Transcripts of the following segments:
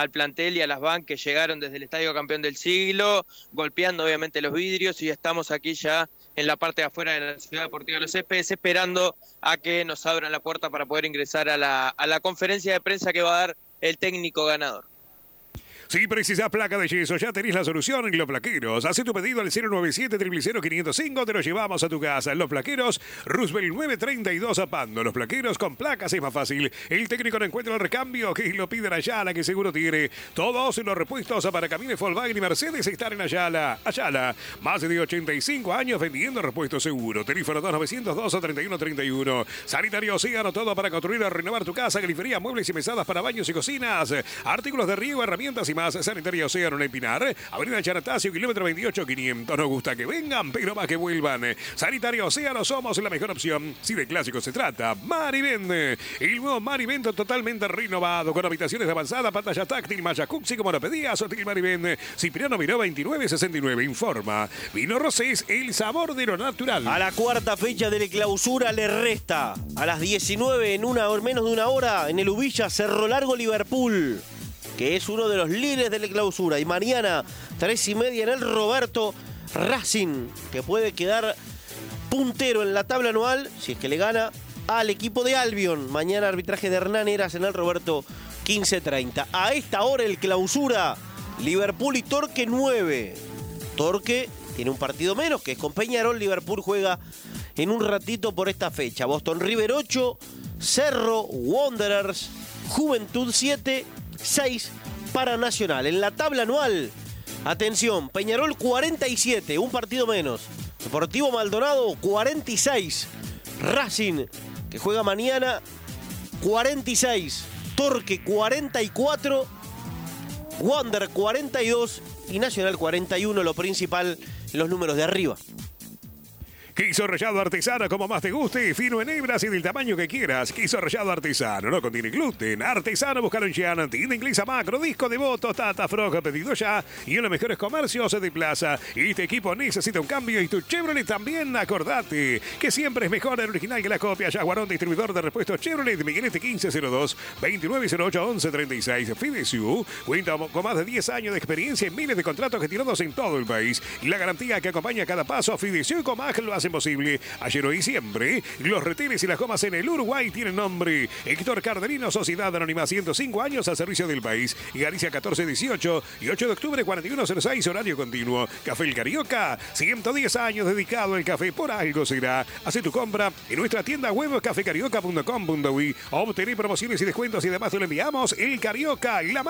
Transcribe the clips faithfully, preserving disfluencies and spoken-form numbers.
al plantel y a las van que llegaron desde el Estadio Campeón del Siglo, golpeando obviamente los vidrios, y estamos aquí ya en la parte de afuera de la Ciudad Deportiva de los Céspedes, esperando a que nos abran la puerta para poder ingresar a la, a la conferencia de prensa que va a dar el técnico ganador. Si precisas placa de yeso, ya tenés la solución en Los Plaqueros. Haz tu pedido al cero nueve siete, cero cero cero, quinientos cinco, te lo llevamos a tu casa. En Los Plaqueros, Roosevelt nueve treinta y dos a Pando. Los Plaqueros con placas es más fácil. El técnico no encuentra el recambio, que lo piden a Ayala, que seguro tiene. Todos los repuestos para camiones Volkswagen y Mercedes están en Ayala. Ayala, más de ochenta y cinco años vendiendo repuestos seguros. Teléfono dos nueve cero dos, treinta y uno treinta y uno. Sanitario Océano, todo para construir o renovar tu casa. Grifería, muebles y mesadas para baños y cocinas. Artículos de riego, herramientas y más. Sanitaria Océano en Pinar, Avenida Charatacio, kilómetro veintiocho quinientos. Nos gusta que vengan, pero más que vuelvan. Sanitaria Océano, somos la mejor opción. Si de clásicos se trata, Marivend. El nuevo Marivend totalmente renovado, con habitaciones de avanzada, pantalla táctil, malla Cuxi, como lo pedías, Hotel Marivend. Cipriano Miró veintinueve sesenta y nueve, informa. Vino Rosés, el sabor de lo natural. A la cuarta fecha de la clausura le resta. A las diecinueve, en una o menos de una hora, en el Ubilla, Cerro Largo, Liverpool, que es uno de los líderes de la clausura. Y mañana, tres y media en el Roberto, Racing, que puede quedar puntero en la tabla anual, si es que le gana al equipo de Albion. Mañana arbitraje de Hernán Heras en el Roberto, quince treinta. A esta hora el clausura, Liverpool y Torque nueve. Torque tiene un partido menos, que es con Peñarol. Liverpool juega en un ratito por esta fecha. Boston River ocho, Cerro, Wanderers, Juventud siete, seis para Nacional. En la tabla anual, atención, Peñarol cuarenta y siete, un partido menos. Deportivo Maldonado cuarenta y seis. Racing, que juega mañana, cuarenta y seis. Torque cuarenta y cuatro. Wander cuarenta y dos. Y Nacional cuarenta y uno, lo principal, los números de arriba. Queso rallado artesano, como más te guste, fino en hebras y del tamaño que quieras. Queso rallado artesano, no contiene gluten. Artesano, búscalo en Chiana, tienda inglesa Macro, Disco de Votos, Tata Froja, pedido ya. Y en los mejores comercios de plaza. Este equipo necesita un cambio y tu Chevrolet también. Acordate que siempre es mejor el original que la copia. Jaguarón, distribuidor de repuestos Chevrolet, Miguelete quince cero dos, veintinueve cero ocho, once treinta y seis. Fidesu cuenta con más de diez años de experiencia en miles de contratos getirados en todo el país. Y la garantía que acompaña cada paso, Fidesu y Comag lo hacen posible. Ayer, hoy y siempre, los retenes y las gomas en el Uruguay tienen nombre. Héctor Cardenino, Sociedad Anónima, ciento cinco años al servicio del país. Y Galicia catorce dieciocho y ocho de octubre cuarenta y uno cero seis, horario continuo. Café El Carioca, ciento diez años dedicado al café, por algo será. Hace tu compra en nuestra tienda web café carioca punto com punto uy. Obtener promociones y descuentos y además te lo enviamos. El Carioca, la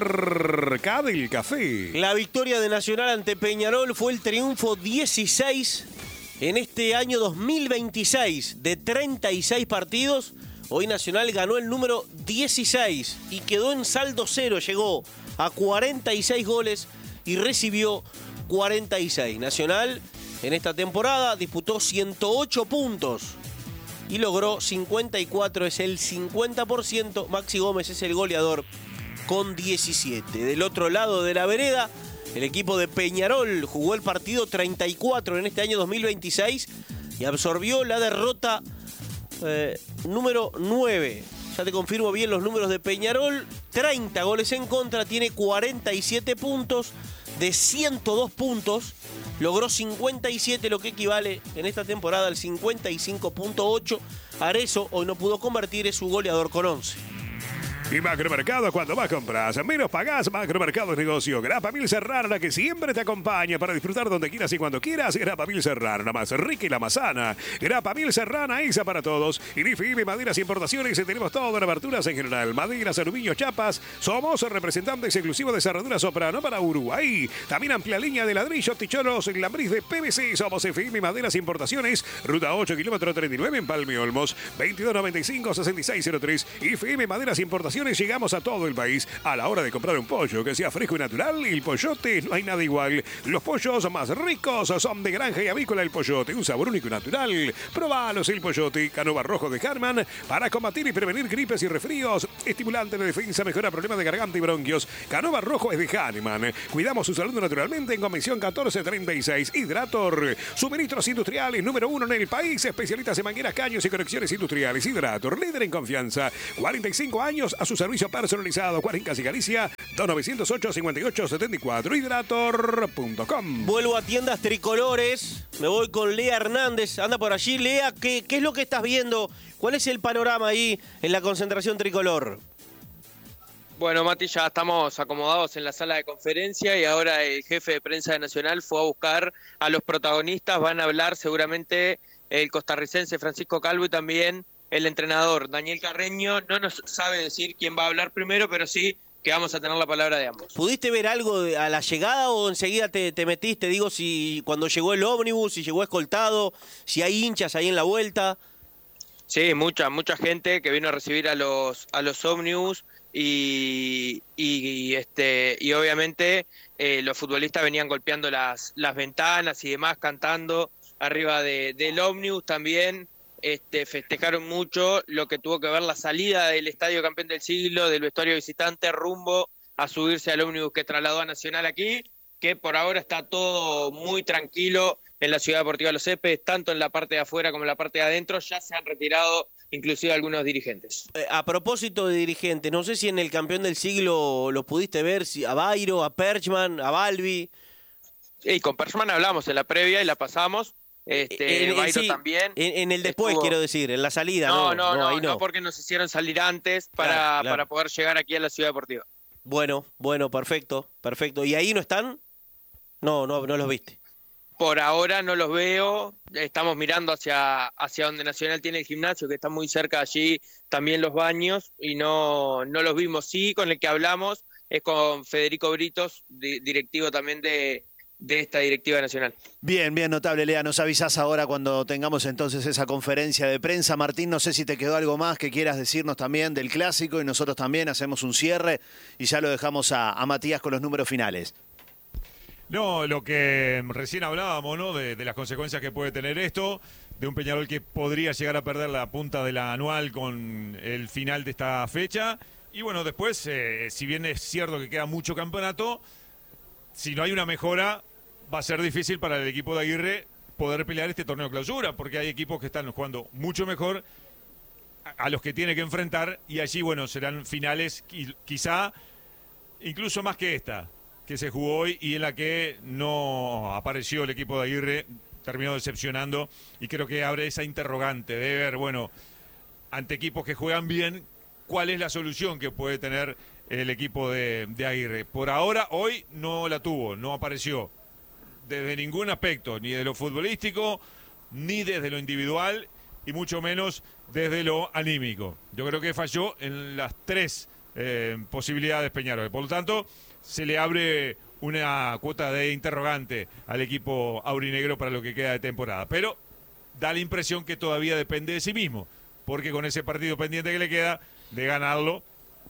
marca del café. La victoria de Nacional ante Peñarol fue el triunfo dieciséis en este año dos mil veintiséis. De treinta y seis partidos, hoy Nacional ganó el número dieciséis y quedó en saldo cero. Llegó a cuarenta y seis goles y recibió cuarenta y seis. Nacional en esta temporada disputó ciento ocho puntos y logró cincuenta y cuatro, es el cincuenta por ciento. Maxi Gómez es el goleador con diecisiete. Del otro lado de la vereda, el equipo de Peñarol jugó el partido treinta y cuatro en este año dos mil veintiséis y absorbió la derrota eh, número nueve. Ya te confirmo bien los números de Peñarol. treinta goles en contra, tiene cuarenta y siete puntos de ciento dos puntos. Logró cincuenta y siete, lo que equivale en esta temporada al cincuenta y cinco punto ocho. Arezzo hoy no pudo convertir, es su goleador con once. Y Macromercado, cuando más compras, menos pagás. Macromercado es negocio. Grapa Mil Serrano, la que siempre te acompaña para disfrutar donde quieras y cuando quieras. Grapa Mil Serrano, la más rica y la más sana. Grapa Mil Serrana, esa para todos. Y N F I M, maderas y importaciones, tenemos todo en aberturas en general. Maderas, aluminio, chapas. Somos representantes exclusivos de Cerradura Soprano para Uruguay. También amplia línea de ladrillos, ticholos, lambriz de P V C. Somos F I M, maderas e importaciones. Ruta ocho, kilómetro treinta y nueve en Palme Olmos. veintidós noventa y cinco, sesenta y seis cero tres. F I M, maderas e importaciones. Llegamos a todo el país. A la hora de comprar un pollo que sea fresco y natural, el Pollote, no hay nada igual. Los pollos más ricos son de granja y avícola El Pollote, un sabor único y natural. Probalos el Pollote. Canova Rojo de Harman para combatir y prevenir gripes y resfríos. Estimulante de defensa, mejora problemas de garganta y bronquios. Canova Rojo es de Hahnemann. Cuidamos su salud naturalmente en Convención catorce treinta y seis. Hidrator. Suministros industriales número uno en el país. Especialistas en mangueras, caños y conexiones industriales. Hidrator, líder en confianza. cuarenta y cinco años su servicio personalizado. Cuarencas y Galicia, dos nueve cero ocho, cinco ocho siete cuatro. Hidrator punto com. Vuelvo a tiendas tricolores. Me voy con Lea Hernández. Anda por allí. Lea, ¿qué, qué es lo que estás viendo? ¿Cuál es el panorama ahí en la concentración tricolor? Bueno, Mati, ya estamos acomodados en la sala de conferencia y ahora el jefe de prensa de Nacional fue a buscar a los protagonistas. Van a hablar seguramente el costarricense Francisco Calvo y también el entrenador Daniel Carreño. No nos sabe decir quién va a hablar primero, pero sí que vamos a tener la palabra de ambos. ¿Pudiste ver algo de- a la llegada o enseguida te, te metiste? Digo, si cuando llegó el ómnibus, si llegó escoltado, si hay hinchas ahí en la vuelta. Sí, mucha, mucha gente que vino a recibir a los, a los ómnibus. Y, y, este, y obviamente eh, los futbolistas venían golpeando las, las ventanas y demás, cantando arriba de, del ómnibus. También este, festejaron mucho lo que tuvo que ver la salida del Estadio Campeón del Siglo, del vestuario visitante, rumbo a subirse al ómnibus que trasladó a Nacional aquí, que por ahora está todo muy tranquilo en la Ciudad Deportiva Los Céspedes, tanto en la parte de afuera como en la parte de adentro. Ya se han retirado inclusive algunos dirigentes. Eh, a propósito de dirigentes, no sé si en el campeón del siglo lo pudiste ver, si a Bairo, a Perchman, a Balbi. Y con Persman hablamos en la previa y la pasamos. Este, En- en- Bairo sí, también. En, en el después, estuvo... quiero decir, en la salida. No, No, no, no, ahí no, no. porque nos hicieron salir antes para, Claro, claro. para poder llegar aquí a la Ciudad Deportiva. Bueno, bueno, perfecto, perfecto. ¿Y ahí no están? No, no, no los viste. Por ahora no los veo, estamos mirando hacia, hacia donde Nacional tiene el gimnasio, que está muy cerca allí, también los baños, y no, no los vimos. Sí, con el que hablamos es con Federico Britos, di- directivo también de, de esta directiva nacional. Bien, bien, notable, Lea. Nos avisás ahora cuando tengamos entonces esa conferencia de prensa. Martín, no sé si te quedó algo más que quieras decirnos también del Clásico y nosotros también hacemos un cierre y ya lo dejamos a, a Matías con los números finales. No, lo que recién hablábamos, ¿no? De, de las consecuencias que puede tener esto, de un Peñarol que podría llegar a perder la punta de la anual con el final de esta fecha. Y bueno, después, eh, si bien es cierto que queda mucho campeonato, si no hay una mejora, va a ser difícil para el equipo de Aguirre poder pelear este torneo clausura, porque hay equipos que están jugando mucho mejor a, a los que tiene que enfrentar, y allí, bueno, serán finales qui- quizá incluso más que esta que se jugó hoy y en la que no apareció el equipo de Aguirre, terminó decepcionando, y creo que abre esa interrogante de ver, bueno, ante equipos que juegan bien, cuál es la solución que puede tener el equipo de, de Aguirre. Por ahora, hoy no la tuvo, no apareció desde ningún aspecto, ni de lo futbolístico, ni desde lo individual, y mucho menos desde lo anímico. Yo creo que falló en las tres eh, posibilidades Peñarol. Por lo tanto, se le abre una cuota de interrogante al equipo aurinegro para lo que queda de temporada. Pero da la impresión que todavía depende de sí mismo, porque con ese partido pendiente que le queda, de ganarlo,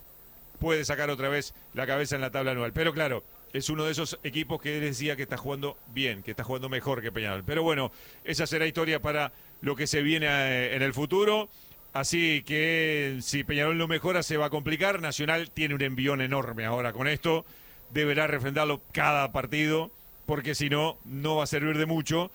puede sacar otra vez la cabeza en la tabla anual. Pero claro, es uno de esos equipos que decía que está jugando bien, que está jugando mejor que Peñarol. Pero bueno, esa será historia para lo que se viene eh, en el futuro. Así que si Peñarol no mejora se va a complicar. Nacional tiene un envión enorme ahora con esto. Deberá refrendarlo cada partido, porque si no, no va a servir de mucho.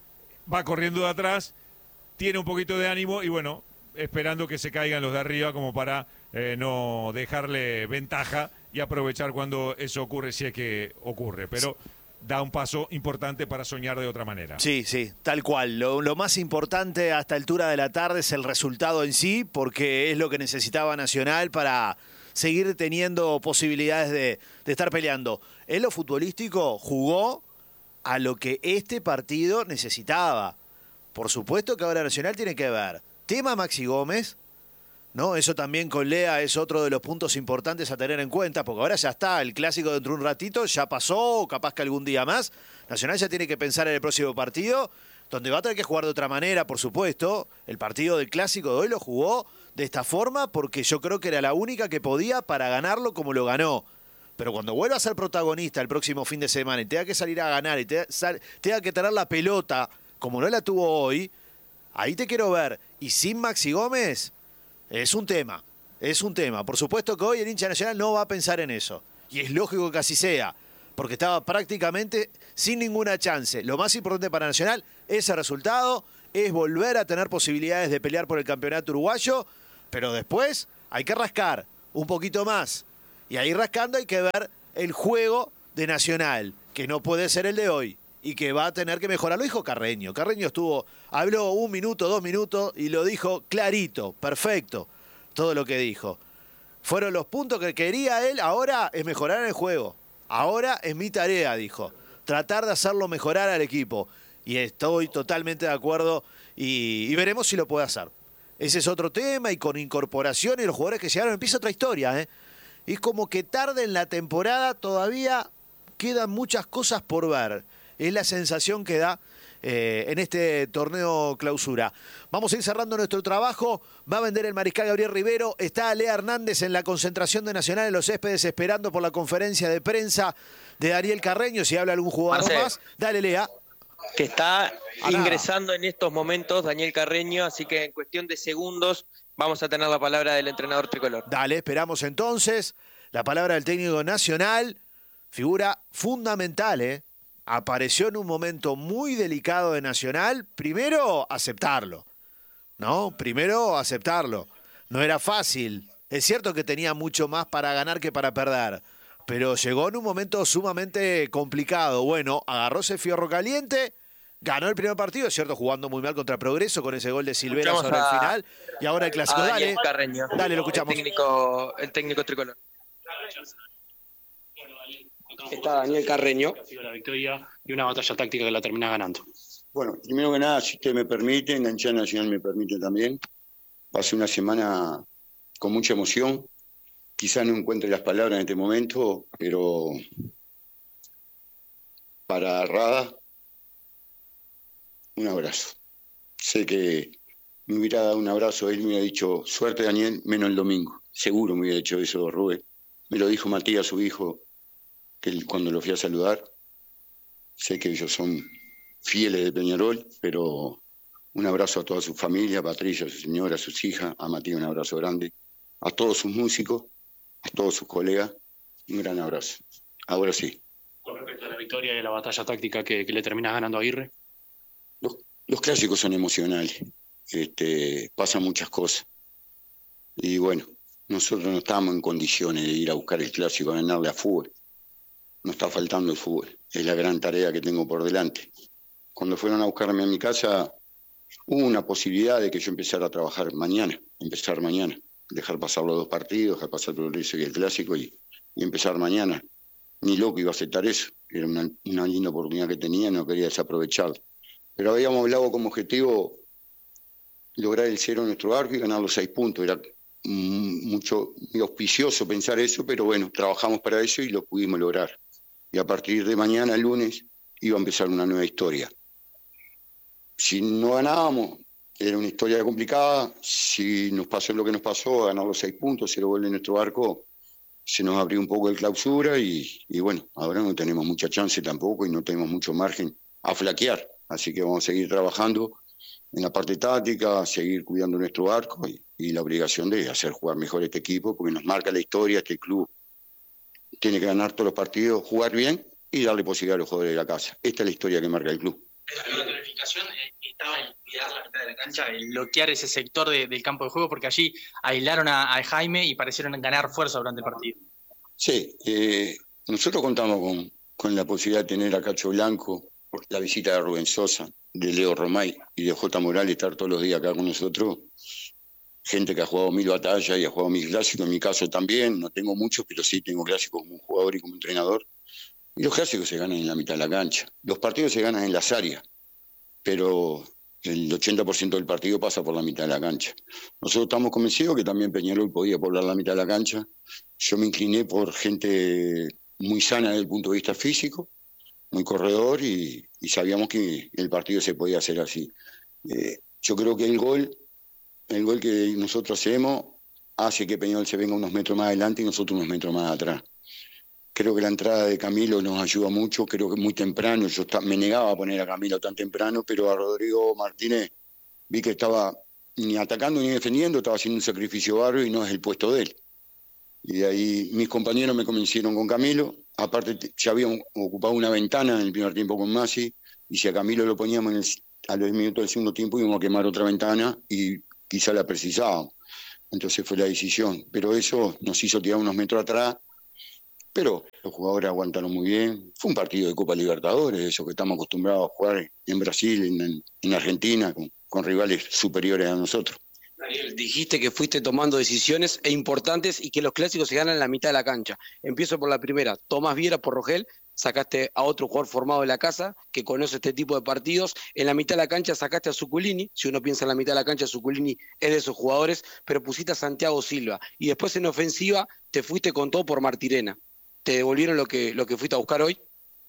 Va corriendo de atrás, tiene un poquito de ánimo y bueno, esperando que se caigan los de arriba como para eh, no dejarle ventaja y aprovechar cuando eso ocurre, si es que ocurre. Pero da un paso importante para soñar de otra manera. Sí, sí, tal cual. Lo, lo más importante a esta altura de la tarde es el resultado en sí, porque es lo que necesitaba Nacional para seguir teniendo posibilidades de, de estar peleando. En lo futbolístico jugó a lo que este partido necesitaba. Por supuesto que ahora Nacional tiene que ver tema Maxi Gómez, ¿no? Eso también con Lea es otro de los puntos importantes a tener en cuenta, porque ahora ya está, el Clásico dentro de un ratito ya pasó, capaz que algún día más. Nacional ya tiene que pensar en el próximo partido, donde va a tener que jugar de otra manera, por supuesto. El partido del Clásico de hoy lo jugó de esta forma porque yo creo que era la única que podía para ganarlo como lo ganó. Pero cuando vuelva a ser protagonista el próximo fin de semana y tenga que salir a ganar y tenga, sal, tenga que tener la pelota como no la tuvo hoy, ahí te quiero ver. Y sin Maxi Gómez es un tema, es un tema. Por supuesto que hoy el hincha nacional no va a pensar en eso. Y es lógico que así sea, porque estaba prácticamente sin ninguna chance. Lo más importante para Nacional, ese resultado, es volver a tener posibilidades de pelear por el campeonato uruguayo, pero después hay que rascar, un poquito más. Y ahí rascando hay que ver el juego de Nacional, que no puede ser el de hoy y que va a tener que mejorar. Lo dijo Carreño. Carreño estuvo, habló un minuto, dos minutos y lo dijo clarito, perfecto, todo lo que dijo. Fueron los puntos que quería él, ahora es mejorar el juego. Ahora es mi tarea, dijo. Tratar de hacerlo mejorar al equipo. Y estoy totalmente de acuerdo y, y veremos si lo puede hacer. Ese es otro tema y con incorporación y los jugadores que llegaron empieza otra historia, ¿eh? Es como que tarde en la temporada todavía quedan muchas cosas por ver. Es la sensación que da eh, en este torneo clausura. Vamos a ir cerrando nuestro trabajo. Va a vender el mariscal Gabriel Rivero. Está Lea Hernández en la concentración de Nacional en Los Céspedes esperando por la conferencia de prensa de Daniel Carreño. Si habla algún jugador Marcelo. más, dale, Lea. Que está Ah, ingresando en estos momentos Daniel Carreño, así que en cuestión de segundos vamos a tener la palabra del entrenador tricolor. Dale, esperamos entonces la palabra del técnico nacional, figura fundamental, ¿eh? Apareció en un momento muy delicado de Nacional, primero aceptarlo, ¿no? Primero aceptarlo. No era fácil, es cierto que tenía mucho más para ganar que para perder, pero llegó en un momento sumamente complicado. Bueno, agarró ese fierro caliente, ganó el primer partido, es cierto, jugando muy mal contra Progreso con ese gol de Silvera Escuchamos sobre a- el final, y ahora el clásico. A Daniel Dale, Carreño, dale, lo escuchamos. El técnico, el técnico tricolor. Está Daniel Carreño. Ha sido la victoria y una batalla táctica que la terminás ganando. Bueno, primero que nada, si usted me permite, Enganchada Nacional me permite también. Va a ser una semana con mucha emoción. Quizás no encuentre las palabras en este momento, pero para Rada, un abrazo. Sé que me hubiera dado un abrazo, él me hubiera dicho, suerte Daniel, menos el domingo. Seguro me hubiera dicho eso Rubén. Me lo dijo Matías, su hijo, que él, cuando lo fui a saludar. Sé que ellos son fieles de Peñarol, pero un abrazo a toda su familia, a Patricia, a su señora, a sus hijas, a Matías un abrazo grande, a todos sus músicos, a todos sus colegas, un gran abrazo. Ahora sí, Con respecto a la victoria y a la batalla táctica que, que le terminás ganando a Aguirre. los, los clásicos son emocionales, este, pasan muchas cosas. Y bueno, nosotros no estamos en condiciones de ir a buscar el clásico, a ganarle a fútbol. Nos está faltando el fútbol, es la gran tarea que tengo por delante. Cuando fueron a buscarme a mi casa, hubo una posibilidad de que yo empezara a trabajar mañana, empezar mañana, dejar pasar los dos partidos, dejar pasar Progreso y el clásico y, y empezar mañana. Ni loco iba a aceptar eso, era una, una linda oportunidad que tenía, no quería desaprovecharla. Pero habíamos hablado como objetivo lograr el cero en nuestro arco y ganar los seis puntos. Era mm, mucho muy auspicioso pensar eso, pero bueno, trabajamos para eso y lo pudimos lograr. Y a partir de mañana, el lunes, iba a empezar una nueva historia. Si no ganábamos, era una historia complicada. Si nos pasó lo que nos pasó, ganar los seis puntos, cero goles en nuestro arco, se nos abrió un poco de clausura y, y bueno, ahora no tenemos mucha chance tampoco y no tenemos mucho margen a flaquear. Así que vamos a seguir trabajando en la parte táctica, seguir cuidando nuestro arco y, y la obligación de hacer jugar mejor este equipo, porque nos marca la historia, este club tiene que ganar todos los partidos, jugar bien y darle posibilidad a los jugadores de la casa. Esta es la historia que marca el club. La planificación estaba en cuidar la mitad de la cancha, en bloquear ese sector de, del campo de juego, porque allí aislaron a, a Jaime y parecieron ganar fuerza durante el partido. Sí, eh, nosotros contamos con, con la posibilidad de tener a Cacho Blanco, la visita de Rubén Sosa, de Leo Romay y de J. Morales estar todos los días acá con nosotros. Gente que ha jugado mil batallas y ha jugado mil clásicos, en mi caso también, no tengo muchos, pero sí tengo clásicos como jugador y como entrenador. Y los clásicos se ganan en la mitad de la cancha. Los partidos se ganan en las áreas, pero el ochenta por ciento del partido pasa por la mitad de la cancha. Nosotros estamos convencidos que también Peñarol podía poblar la mitad de la cancha. Yo me incliné por gente muy sana desde el punto de vista físico, muy corredor, y, y sabíamos que el partido se podía hacer así. Eh, yo creo que el gol, el gol que nosotros hacemos hace que Peñarol se venga unos metros más adelante y nosotros unos metros más atrás. Creo que la entrada de Camilo nos ayuda mucho, creo que muy temprano, yo me negaba a poner a Camilo tan temprano, pero a Rodrigo Martínez vi que estaba ni atacando ni defendiendo, estaba haciendo un sacrificio bárbaro y no es el puesto de él. Y de ahí mis compañeros me convencieron con Camilo, aparte ya habíamos ocupado una ventana en el primer tiempo con Masi, y si a Camilo lo poníamos en el, a los minutos del segundo tiempo íbamos a quemar otra ventana y quizá la precisábamos. entonces fue la decisión. Pero eso nos hizo tirar unos metros atrás, pero los jugadores aguantaron muy bien. Fue un partido de Copa Libertadores, eso que estamos acostumbrados a jugar en Brasil, en, en Argentina, con, con rivales superiores a nosotros. Daniel, dijiste que fuiste tomando decisiones e importantes y que los clásicos se ganan en la mitad de la cancha. Empiezo por la primera. Tomás Viera por Rogel, sacaste a otro jugador formado de la casa que conoce este tipo de partidos. En la mitad de la cancha sacaste a Zuculini. Si uno piensa en la mitad de la cancha, Zuculini es de esos jugadores, pero pusiste a Santiago Silva. Y después en ofensiva te fuiste con todo por Martirena. ¿Te devolvieron lo que, lo que fuiste a buscar hoy?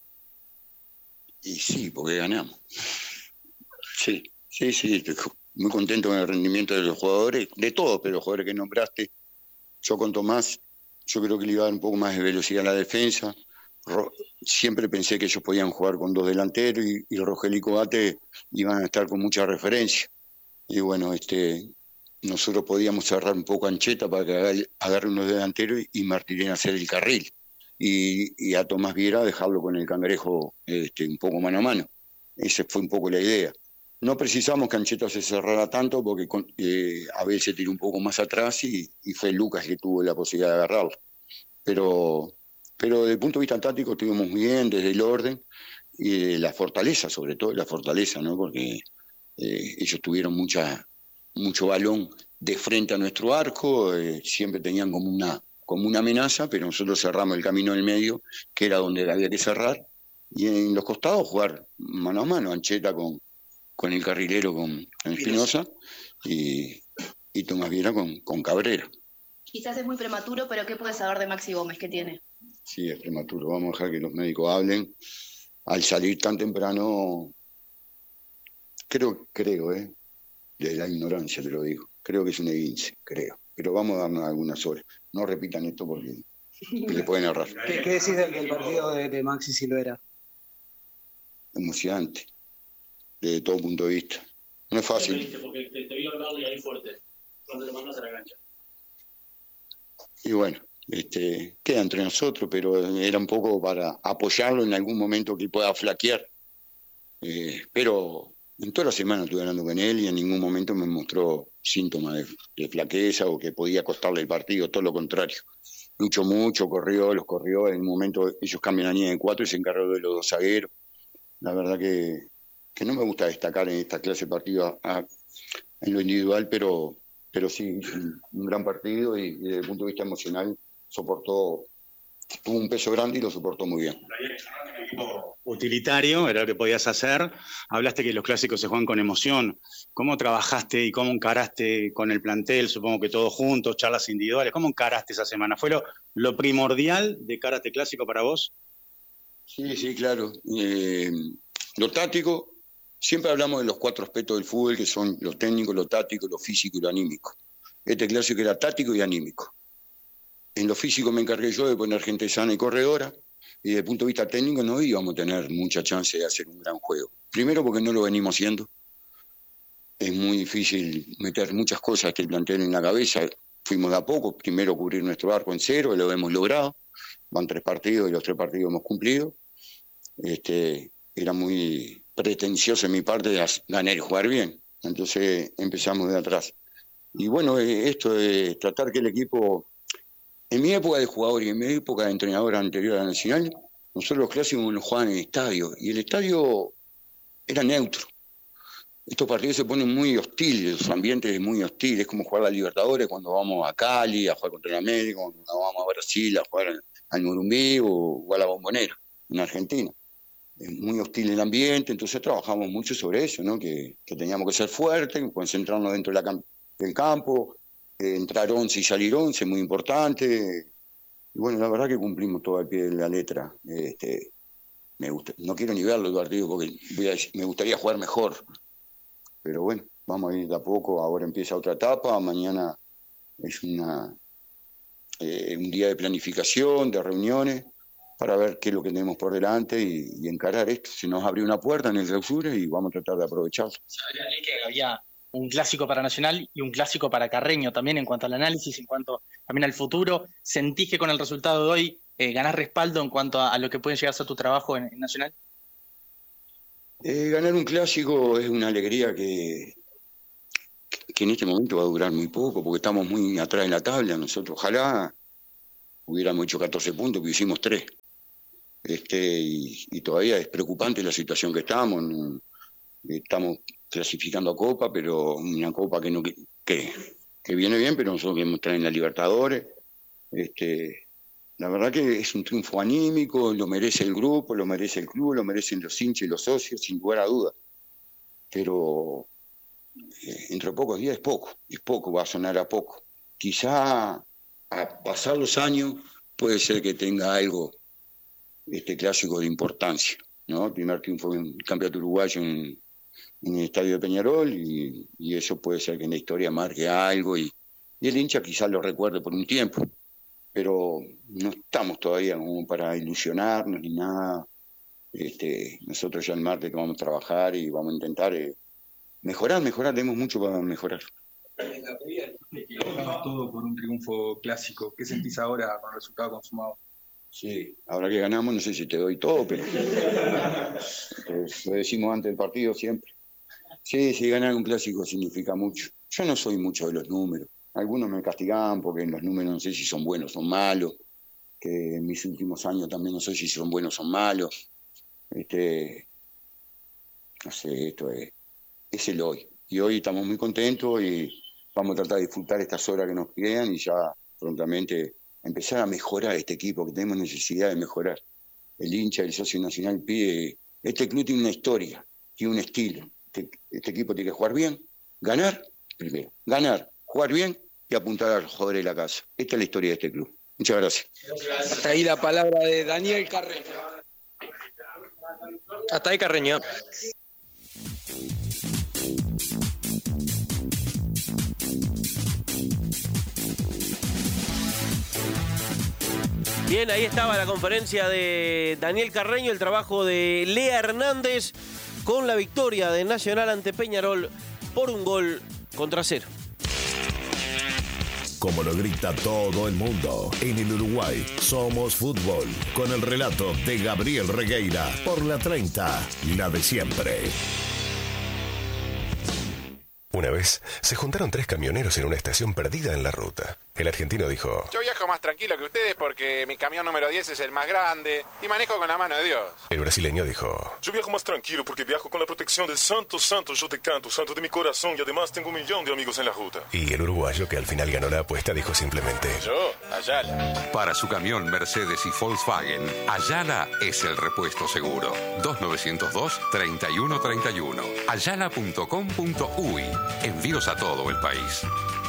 Y sí, porque ganamos. Sí, sí, sí. Muy contento con el rendimiento de los jugadores, de todos, pero los jugadores que nombraste. Yo con Tomás, yo creo que le iba a dar un poco más de velocidad a la defensa. Ro- siempre pensé que ellos podían jugar con dos delanteros y, y Rogel y Cobate iban a estar con mucha referencia. Y bueno, este, nosotros podíamos cerrar un poco a Ancheta para que agarre, agarre unos delanteros y Martirena hacer el carril. Y, y a Tomás Viera dejarlo con el Cangrejo este, un poco mano a mano. Esa fue un poco la idea. No precisamos que Ancheta se cerrara tanto porque con, eh, Abel se tiró un poco más atrás y, y fue Lucas que tuvo la posibilidad de agarrarlo. Pero, pero desde el punto de vista táctico estuvimos muy bien, desde el orden y la fortaleza, sobre todo la fortaleza, ¿no? Porque eh, ellos tuvieron mucha, mucho balón de frente a nuestro arco, eh, siempre tenían como una, como una amenaza, pero nosotros cerramos el camino en el medio, que era donde había que cerrar, y en los costados jugar mano a mano, Ancheta con con el carrilero, con Espinosa, y, y Tomás Viera con, con Cabrera. Quizás es muy prematuro, pero ¿qué puedes saber de Maxi Gómez? ¿Qué tiene? Sí, es prematuro. Vamos a dejar que los médicos hablen. Al salir tan temprano, creo, creo, ¿eh? De la ignorancia te lo digo. Creo que es un esguince, creo. Pero vamos a darnos algunas horas. No repitan esto porque le pueden errar. ¿Qué, qué decís del, del partido de, de Maxi Silvera? Emocionante. Desde todo punto de vista. No es fácil. Porque te, te vio hablarle ahí fuerte cuando lo mandas a la cancha. Y bueno, este, queda entre nosotros, pero era un poco para apoyarlo en algún momento que pueda flaquear. Eh, pero en toda la semana estuve hablando con él y en ningún momento me mostró síntomas de, de flaqueza o que podía costarle el partido, todo lo contrario. Luchó mucho, corrió, los corrió. En un momento ellos cambian a línea de cuatro y se encargó de los dos zagueros. La verdad que que no me gusta destacar en esta clase de partido a, a, en lo individual, pero, pero sí, un, un gran partido y, y desde el punto de vista emocional soportó, tuvo un peso grande y lo soportó muy bien. Utilitario, era lo que podías hacer. Hablaste que los clásicos se juegan con emoción. ¿Cómo trabajaste y cómo encaraste con el plantel? Supongo que todos juntos, charlas individuales. ¿Cómo encaraste esa semana? ¿Fue lo, lo primordial de cara a este clásico para vos? Sí, sí, claro. Eh, lo táctico. Siempre hablamos de los cuatro aspectos del fútbol, que son lo técnico, lo táctico, lo físico y lo anímico. Este clásico era táctico y anímico. En lo físico me encargué yo de poner gente sana y corredora, y desde el punto de vista técnico no íbamos a tener mucha chance de hacer un gran juego. Primero porque no lo venimos haciendo. Es muy difícil meter muchas cosas que el plantel en la cabeza. Fuimos de a poco, primero cubrir nuestro arco en cero, y lo hemos logrado. Van tres partidos y los tres partidos hemos cumplido. Este, era muy pretencioso en mi parte de ganar y jugar bien. Entonces empezamos de atrás. Y bueno, esto de tratar que el equipo, en mi época de jugador y en mi época de entrenador anterior a la Nacional, nosotros los clásicos los jugaban en el estadio, y el estadio era neutro. Estos partidos se ponen muy hostiles, los ambientes muy hostiles, es como jugar a la Libertadores cuando vamos a Cali, a jugar contra el América, cuando vamos a Brasil, a jugar al Morumbí o, o a la Bombonera, en Argentina. Es muy hostil el ambiente, entonces trabajamos mucho sobre eso, ¿no? Que, que teníamos que ser fuertes, concentrarnos dentro de la cam- del campo, eh, entrar once y salir once, muy importante. Y bueno, la verdad que cumplimos todo al pie de la letra. Este, me gusta, no quiero ni verlo el partido porque voy a, me gustaría jugar mejor. Pero bueno, vamos a ir de a poco, ahora empieza otra etapa, mañana es una, eh, un día de planificación, de reuniones, para ver qué es lo que tenemos por delante y, y encarar esto. Se nos abrió una puerta en el clausura y vamos a tratar de aprovecharlo. Sabía que había un clásico para Nacional y un clásico para Carreño también en cuanto al análisis, en cuanto también al futuro. ¿Sentís que con el resultado de hoy eh, ganás respaldo en cuanto a, a lo que puede llegar a ser tu trabajo en, en Nacional? Eh, ganar un clásico es una alegría que, que en este momento va a durar muy poco, porque estamos muy atrás en la tabla. Nosotros ojalá hubiéramos hecho catorce puntos, pero hicimos tres. Este, y, y todavía es preocupante la situación que estamos. No, estamos clasificando a Copa, pero una Copa que no que, que viene bien, pero nosotros queremos estar en la Libertadores. Este, la verdad que es un triunfo anímico, lo merece el grupo, lo merece el club, lo merecen los hinchas y los socios, sin lugar a dudas. Pero eh, entre pocos días es poco, es poco, va a sonar a poco. Quizá a pasar los años puede ser que tenga algo este clásico de importancia, ¿no? El primer triunfo en el campeonato uruguayo en, en el estadio de Peñarol y, y eso puede ser que en la historia marque algo y, y el hincha quizás lo recuerde por un tiempo, pero no estamos todavía como para ilusionarnos ni nada. Este, nosotros ya el martes que vamos a trabajar y vamos a intentar eh, mejorar, mejorar, tenemos mucho para mejorar. Equivocamos todo por un triunfo clásico. ¿Qué sentís ahora con el resultado consumado? Sí, ahora que ganamos no sé si te doy todo, pero pues, lo decimos antes del partido siempre. Sí, sí, ganar un clásico significa mucho. Yo no soy mucho de los números. Algunos me castigan porque en los números no sé si son buenos o son malos, que en mis últimos años también no sé si son buenos o son malos. Este, no sé, esto es, es el hoy. Y hoy estamos muy contentos y vamos a tratar de disfrutar estas horas que nos quedan y ya prontamente empezar a mejorar este equipo, que tenemos necesidad de mejorar. El hincha, el socio nacional pide, este club tiene una historia, tiene un estilo. Este, este equipo tiene que jugar bien, ganar, primero, ganar, jugar bien y apuntar al jugador de la casa. Esta es la historia de este club. Muchas gracias. Hasta ahí la palabra de Daniel Carreño. Hasta ahí Carreño. Bien, ahí estaba la conferencia de Daniel Carreño, el trabajo de Lea Hernández con la victoria de Nacional ante Peñarol por un gol contra cero. Como lo grita todo el mundo, en el Uruguay somos fútbol, con el relato de Gabriel Regueira por la treinta, la de siempre. Una vez se juntaron tres camioneros en una estación perdida en la ruta. El argentino dijo: yo viajo más tranquilo que ustedes porque mi camión número diez es el más grande y manejo con la mano de Dios. El brasileño dijo: yo viajo más tranquilo porque viajo con la protección del santo, santo, yo te canto, santo de mi corazón y además tengo un millón de amigos en la ruta. Y el uruguayo, que al final ganó la apuesta, dijo simplemente: yo, Ayala. Para su camión Mercedes y Volkswagen, Ayala es el repuesto seguro. dos nueve cero dos, tres uno tres uno. ayala punto com punto uy. Envíos a todo el país.